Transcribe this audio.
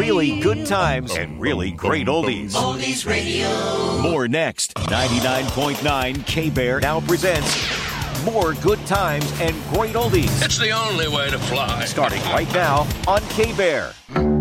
really good times and really great oldies. Oldies Radio. More next. 99.9 K-Bear now presents more good times and great oldies. It's the only way to fly. Starting right now on K-Bear.